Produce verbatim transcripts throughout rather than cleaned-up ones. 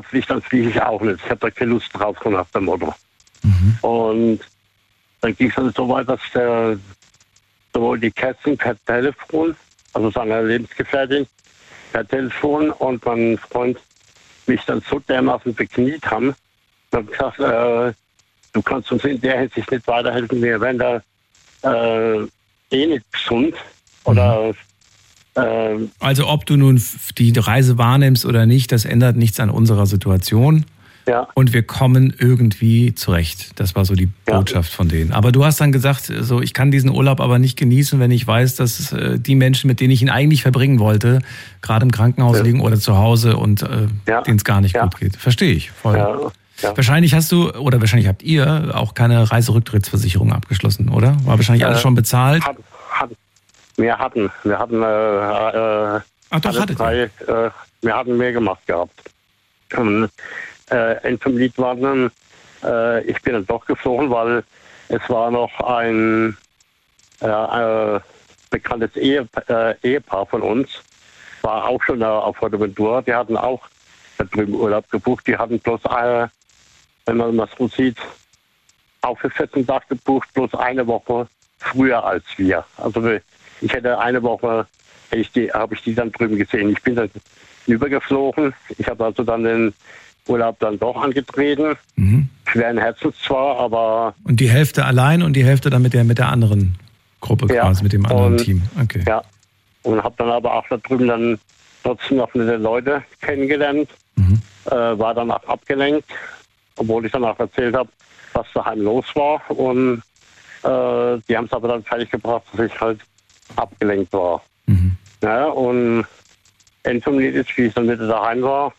fliege, dann fliege ich auch nicht. Ich habe da keine Lust drauf, so nach dem Motto. Mhm. Und dann ging es dann so weit, dass der, sowohl die Kerstin per Telefon, also seine Lebensgefährtin, per Telefon und mein Freund mich dann so dermaßen bekniet haben und haben gesagt, äh, du kannst uns in der Hinsicht nicht weiterhelfen, wir werden da äh, eh nicht gesund. Oder, mhm. äh, also ob du nun die Reise wahrnimmst oder nicht, das ändert nichts an unserer Situation. Ja. Und wir kommen irgendwie zurecht. Das war so die ja. Botschaft von denen. Aber du hast dann gesagt, so, ich kann diesen Urlaub aber nicht genießen, wenn ich weiß, dass äh, die Menschen, mit denen ich ihn eigentlich verbringen wollte, gerade im Krankenhaus ja. liegen oder zu Hause und äh, ja. denen es gar nicht ja. gut geht. Verstehe ich voll. Ja. Ja. Wahrscheinlich hast du, oder wahrscheinlich habt ihr auch keine Reiserücktrittsversicherung abgeschlossen, oder? War wahrscheinlich alles äh, schon bezahlt? Hat, hat, wir hatten, wir hatten, äh, äh, Ach doch, hattet drei, äh, wir hatten mehr gemacht gehabt. Und, äh, End vom Lied war dann, äh, ich bin dann doch geflogen, weil es war noch ein äh, äh, bekanntes Ehe, äh, Ehepaar von uns, war auch schon da auf Fuerteventura, die hatten auch da drüben Urlaub gebucht, die hatten bloß, äh, wenn man das so sieht, auch für vierzehn Tage gebucht, bloß eine Woche früher als wir. Also ich hätte eine Woche, ich die, habe ich die dann drüben gesehen. Ich bin dann übergeflogen, ich habe also dann den Urlaub dann doch angetreten. Mhm. Schweren Herzens zwar, aber... Und die Hälfte allein und die Hälfte dann mit der, mit der anderen Gruppe ja, quasi, mit dem anderen und, Team. Okay. Ja, und habe dann aber auch da drüben dann trotzdem noch nette Leute kennengelernt. Mhm. Äh, war dann auch abgelenkt, obwohl ich dann auch erzählt habe, was daheim los war. Und äh, die haben es aber dann fertig gebracht, dass ich halt abgelenkt war. Mhm. Ja, und End vom Lied ist, wie ich dann wieder daheim war,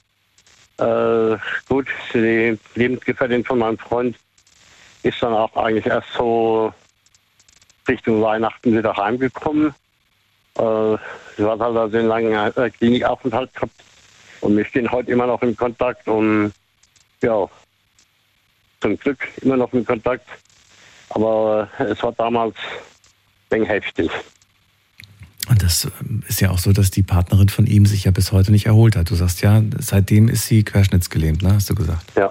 Äh, gut, die Lebensgefährtin von meinem Freund ist dann auch eigentlich erst so Richtung Weihnachten wieder heimgekommen. Äh, sie hat halt also einen langen äh, Klinikaufenthalt gehabt und wir stehen heute immer noch in Kontakt und ja, zum Glück immer noch in Kontakt. Aber äh, es war damals ein wenig heftig. Und das ist ja auch so, dass die Partnerin von ihm sich ja bis heute nicht erholt hat. Du sagst ja, seitdem ist sie querschnittsgelähmt, ne? Hast du gesagt? Ja,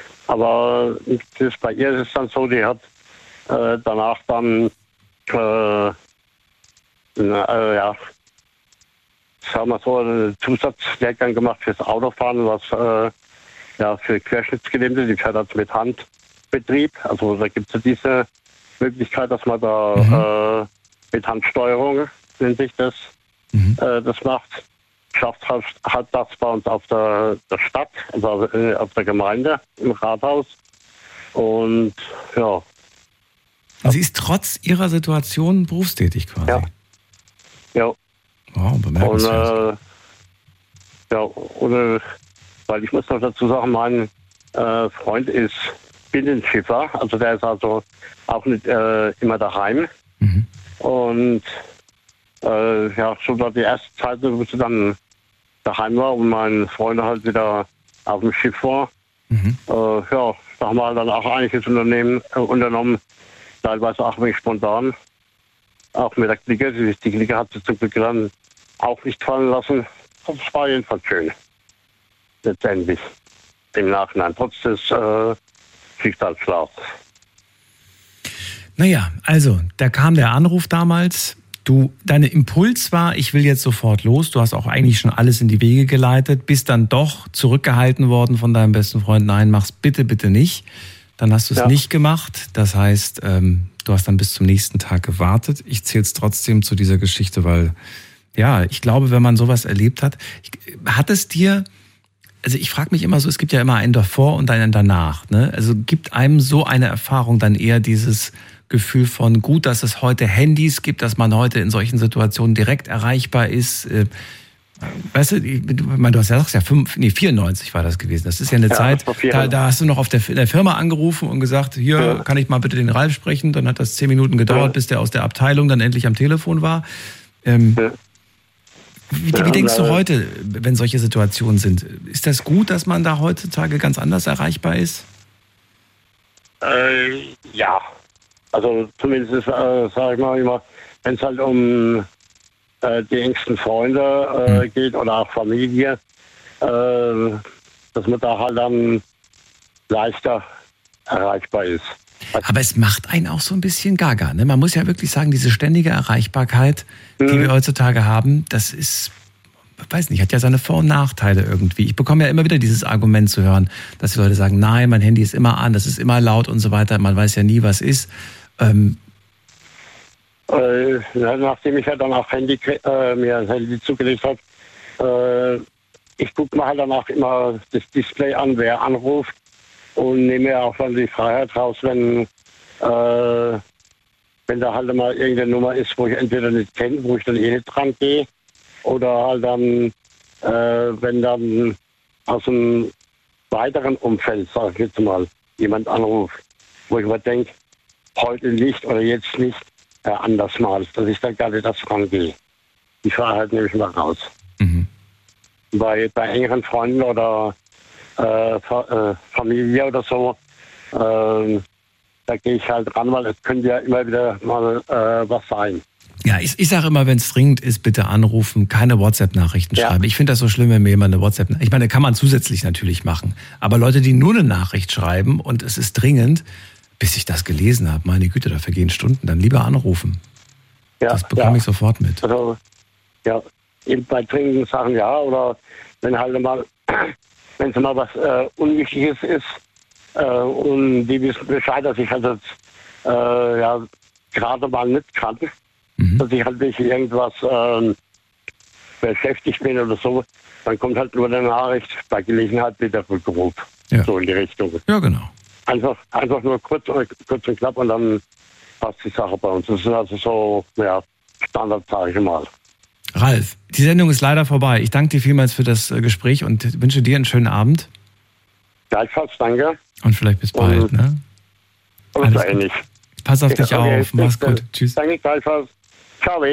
aber das, bei ihr ist es dann so, die hat äh, danach dann äh, na, äh, ja, sagen wir so, einen Zusatzlehrgang gemacht fürs Autofahren, was äh, ja für Querschnittsgelähmte, die fährt das mit Handbetrieb. Also da gibt es ja diese Möglichkeit, dass man da mhm. äh, mit Handsteuerung, nennt sich das, mhm. äh, das macht. Schafft halt, halt das bei uns auf der, der Stadt, also äh, auf der Gemeinde, im Rathaus. Und ja. Sie ist trotz ihrer Situation berufstätig quasi. Ja. Ja. Wow, bemerkenswert. Und, äh, ja, und, äh, weil ich muss noch dazu sagen, mein äh, Freund ist Binnenschiffer, also der ist also auch nicht äh, immer daheim. Mhm. Und äh, ja, schon da die erste Zeit, wo sie dann daheim war und mein Freund halt wieder auf dem Schiff war, mhm. äh, ja, da haben wir halt dann auch einiges Unternehmen, äh, unternommen, teilweise auch wenig spontan. Auch mit der Clique, die, die Clique hat sie zum Glück dann auch nicht fallen lassen. Das war jedenfalls schön. Letztendlich. Im Nachhinein, trotz des äh, Schicksalsschlags. Naja, also, da kam der Anruf damals. Du, dein Impuls war, ich will jetzt sofort los. Du hast auch eigentlich schon alles in die Wege geleitet, bist dann doch zurückgehalten worden von deinem besten Freund. Nein, mach's bitte, bitte nicht. Dann hast du es ja. nicht gemacht. Das heißt, ähm, du hast dann bis zum nächsten Tag gewartet. Ich zähle es trotzdem zu dieser Geschichte, weil, ja, ich glaube, wenn man sowas erlebt hat, ich, hat es dir, also ich frage mich immer so, es gibt ja immer einen davor und einen danach, ne? Also gibt einem so eine Erfahrung dann eher dieses Gefühl von gut, dass es heute Handys gibt, dass man heute in solchen Situationen direkt erreichbar ist. Weißt du, du, du hast ja gesagt, ja, fünf, nee, vierundneunzig war das gewesen. Das ist ja eine ja, Zeit, da, da hast du noch auf der, der Firma angerufen und gesagt, hier, ja. kann ich mal bitte den Ralf sprechen? Dann hat das zehn Minuten gedauert, ja. bis der aus der Abteilung dann endlich am Telefon war. Ähm, ja. Wie, wie denkst du heute, wenn solche Situationen sind? Ist das gut, dass man da heutzutage ganz anders erreichbar ist? Äh, ja. Also zumindest, äh, sage ich mal immer, wenn es halt um äh, die engsten Freunde äh, mhm. geht oder auch Familie, äh, dass man da halt dann leichter erreichbar ist. Aber es macht einen auch so ein bisschen gaga, ne? Man muss ja wirklich sagen, diese ständige Erreichbarkeit, die mhm. wir heutzutage haben, das ist, ich weiß nicht, hat ja seine Vor- und Nachteile irgendwie. Ich bekomme ja immer wieder dieses Argument zu hören, dass die Leute sagen, nein, mein Handy ist immer an, das ist immer laut und so weiter, man weiß ja nie, was ist. Ähm äh, nachdem ich ja dann auch Handy, äh, mir ein Handy zugelegt habe, äh, ich gucke mir halt danach immer das Display an, wer anruft. Und nehme mir auch dann die Freiheit raus, wenn, äh, wenn da halt mal irgendeine Nummer ist, wo ich entweder nicht kenne, wo ich dann eh nicht dran gehe. Oder halt dann, äh, wenn dann aus einem weiteren Umfeld, sag ich jetzt mal, jemand anruft, wo ich mir denke, heute nicht oder jetzt nicht, äh, anders mal, dass ich dann gar nicht das rangehe. Die Freiheit nehme ich mal raus. Mhm. Bei, bei engeren Freunden oder Äh, Familie oder so, äh, da gehe ich halt ran, weil es könnte ja immer wieder mal äh, was sein. Ja, ich, ich sage immer, wenn es dringend ist, bitte anrufen, keine WhatsApp-Nachrichten ja. schreiben. Ich finde das so schlimm, wenn mir jemand eine WhatsApp... Ich meine, kann man zusätzlich natürlich machen. Aber Leute, die nur eine Nachricht schreiben und es ist dringend, bis ich das gelesen habe, meine Güte, da vergehen Stunden, dann lieber anrufen. Ja, das bekomme ja. ich sofort mit. Also, ja, eben bei dringenden Sachen ja, oder wenn halt mal... wenn es mal was äh, Unwichtiges ist äh, und die wissen Bescheid, dass ich halt jetzt äh, ja, gerade mal nicht kann, mhm. dass ich halt nicht irgendwas äh, beschäftigt bin oder so, dann kommt halt nur eine Nachricht, bei Gelegenheit wieder Rückruf, ja. so in die Richtung. Ja, genau. Einfach, einfach nur kurz, kurz und knapp und dann passt die Sache bei uns. Das ist also so, ja, Standard, sage ich mal. Ralf, die Sendung ist leider vorbei. Ich danke dir vielmals für das Gespräch und wünsche dir einen schönen Abend. Gleichfalls, danke. Und vielleicht bis bald, und, ne? Und so ähnlich. Pass auf dich okay, auf. Mach's gut. Tschüss. Danke gleichfalls. Ciao.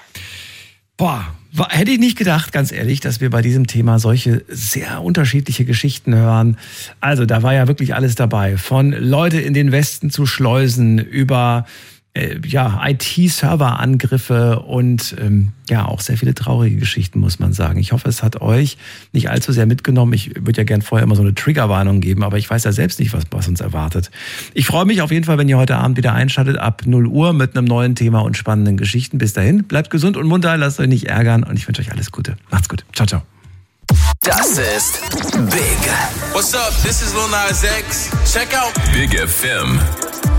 Boah, hätte ich nicht gedacht, ganz ehrlich, dass wir bei diesem Thema solche sehr unterschiedliche Geschichten hören. Also da war ja wirklich alles dabei. Von Leute in den Westen zu schleusen über... ja, I T-Server-Angriffe und ähm, ja, auch sehr viele traurige Geschichten, muss man sagen. Ich hoffe, es hat euch nicht allzu sehr mitgenommen. Ich würde ja gern vorher immer so eine Triggerwarnung geben, aber ich weiß ja selbst nicht, was, was uns erwartet. Ich freue mich auf jeden Fall, wenn ihr heute Abend wieder einschaltet, ab null Uhr mit einem neuen Thema und spannenden Geschichten. Bis dahin, bleibt gesund und munter, lasst euch nicht ärgern und ich wünsche euch alles Gute. Macht's gut. Ciao, ciao. Das ist Big. What's up? This is Lil Nas X. Check out Big F M.